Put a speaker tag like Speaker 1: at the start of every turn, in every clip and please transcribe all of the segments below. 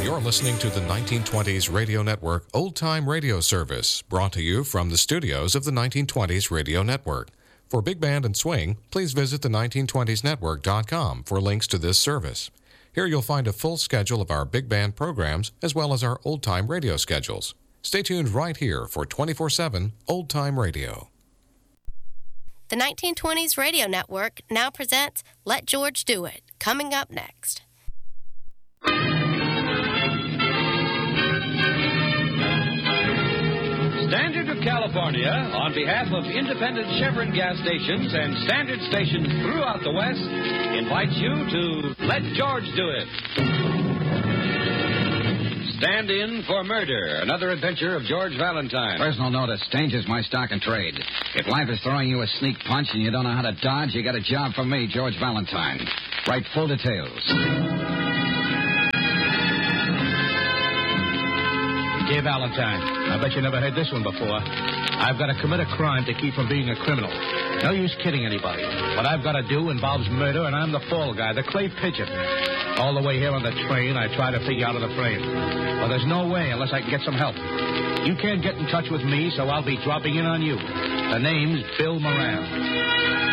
Speaker 1: You're listening to the 1920s Radio Network Old Time Radio Service, brought to you from the studios of the 1920s Radio Network. For Big Band and Swing, please visit the 1920snetwork.com for links to this service. Here you'll find a full schedule of our big band programs as well as our old-time radio schedules. Stay tuned right here for 24/7 old-time radio.
Speaker 2: The 1920s Radio Network now presents Let George Do It, coming up next.
Speaker 3: Standard of California, on behalf of independent Chevron gas stations and standard stations throughout the West, invites you to Let George Do It. Stand in for Murder, another adventure of George Valentine.
Speaker 4: Personal notice, danger's my stock and trade. If life is throwing you a sneak punch and you don't know how to dodge, you got a job from me, George Valentine. Write full details.
Speaker 5: Dear Valentine, I bet you never heard this one before. I've got to commit a crime to keep from being a criminal. No use kidding anybody. What I've got to do involves murder, and I'm the fall guy, the clay pigeon. All the way here on the train, I try to figure out of the frame. Well, there's no way unless I can get some help. You can't get in touch with me, so I'll be dropping in on you. The name's Bill Moran.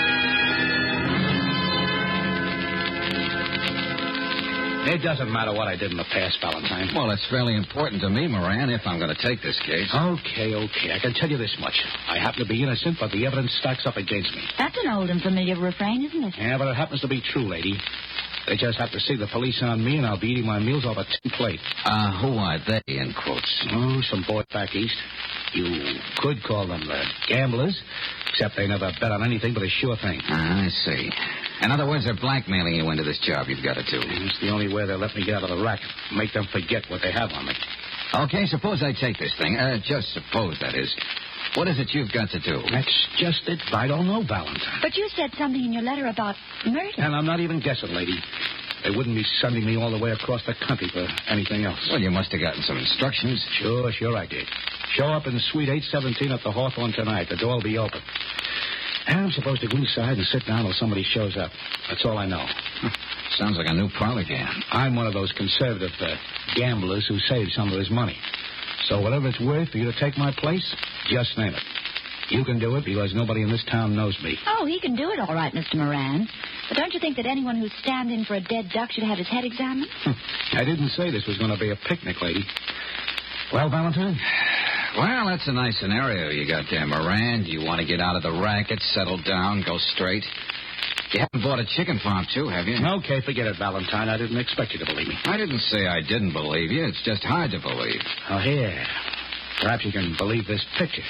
Speaker 5: It doesn't matter what I did in the past, Valentine.
Speaker 4: Well, it's fairly important to me, Moran, if I'm going to take this case.
Speaker 5: Okay. I can tell you this much. I happen to be innocent, but the evidence stacks up against me.
Speaker 6: That's an old and familiar refrain, isn't it?
Speaker 5: Yeah, but it happens to be true, lady. They just have to see the police on me, and I'll be eating my meals off a tin plate.
Speaker 4: Who are they, in quotes?
Speaker 5: Oh, some boys back east. You could call them gamblers, except they never bet on anything but a sure thing.
Speaker 4: I see. In other words, they're blackmailing you into this job you've got to do.
Speaker 5: It's the only way they'll let me get out of the racket. Make them forget what they have on me.
Speaker 4: Okay, suppose I take this thing. Just suppose, that is. What is it you've got to do?
Speaker 5: That's just it. I don't know, Valentine.
Speaker 6: But you said something in your letter about murder.
Speaker 5: And I'm not even guessing, lady. They wouldn't be sending me all the way across the country for anything else.
Speaker 4: Well, you must have gotten some instructions.
Speaker 5: Sure I did. Show up in Suite 817 at the Hawthorne tonight. The door will be open. And I'm supposed to go inside and sit down till somebody shows up. That's all I know.
Speaker 4: Sounds like a new parlor game.
Speaker 5: I'm one of those conservative gamblers who saved some of his money. So whatever it's worth for you to take my place, just name it. You can do it because nobody in this town knows me.
Speaker 6: Oh, he can do it all right, Mr. Moran. But don't you think that anyone who's stand-in for a dead duck should have his head examined?
Speaker 5: I didn't say this was going to be a picnic, lady. Well, Valentine?
Speaker 4: Well, that's a nice scenario you got there, Moran. You want to get out of the racket, settle down, go straight. You haven't bought a chicken farm, too, have you?
Speaker 5: Okay, forget it, Valentine. I didn't expect you to believe me.
Speaker 4: I didn't say I didn't believe you. It's just hard to believe.
Speaker 5: Oh, here. Perhaps you can believe this picture.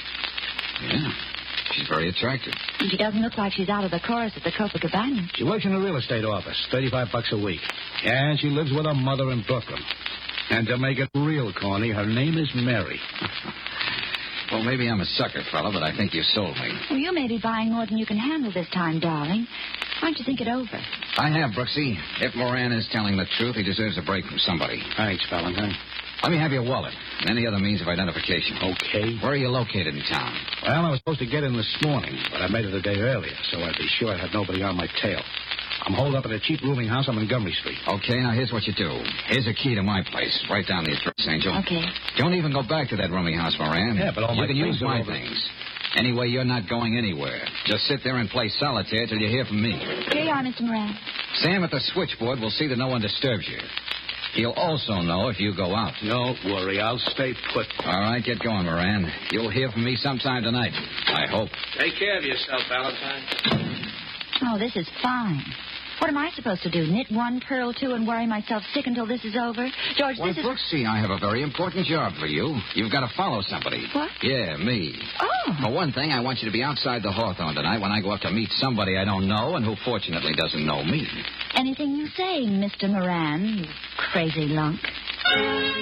Speaker 4: Yeah. She's very attractive.
Speaker 6: And she doesn't look like she's out of the chorus at the Copacabana.
Speaker 5: She works in a real estate office, $35 a week. And she lives with her mother in Brooklyn. And to make it real corny, her name is Mary.
Speaker 4: Well, maybe I'm a sucker, fella, but I think you sold me.
Speaker 6: Well, you may be buying more than you can handle this time, darling. Why don't you think it over?
Speaker 4: I have, Brooksy. If Moran is telling the truth, he deserves a break from somebody.
Speaker 5: Thanks, Valentine.
Speaker 4: Let me have your wallet and any other means of identification.
Speaker 5: Okay.
Speaker 4: Where are you located in town?
Speaker 5: Well, I was supposed to get in this morning, but I made it a day earlier, so I'd be sure I had nobody on my tail. I'm holed up at a cheap rooming house on Montgomery Street.
Speaker 4: Okay, now here's what you do. Here's a key to my place. Write down the address, Angel.
Speaker 6: Okay.
Speaker 4: Don't even go back to that rooming house, Moran.
Speaker 5: Yeah, but all
Speaker 4: you
Speaker 5: my
Speaker 4: can
Speaker 5: things
Speaker 4: use
Speaker 5: are
Speaker 4: my
Speaker 5: over.
Speaker 4: things. Anyway, you're not going anywhere. Just sit there and play solitaire till you hear from me.
Speaker 6: Here you are, Mr. Moran.
Speaker 4: Sam at the switchboard will see that no one disturbs you. He'll also know if you go out.
Speaker 5: Don't worry, I'll stay put.
Speaker 4: All right, get going, Moran. You'll hear from me sometime tonight. I hope.
Speaker 5: Take care of yourself, Valentine.
Speaker 6: Oh, this is fine. What am I supposed to do? Knit one, purl two, and worry myself sick until this is over? George,
Speaker 4: Well,
Speaker 6: this is...
Speaker 4: Brooksy, I have a very important job for you. You've got to follow somebody.
Speaker 6: What?
Speaker 4: Yeah, me.
Speaker 6: Oh.
Speaker 4: For one thing, I want you to be outside the Hawthorne tonight when I go up to meet somebody I don't know and who fortunately doesn't know me.
Speaker 6: Anything you say, Mr. Moran, you crazy lunk.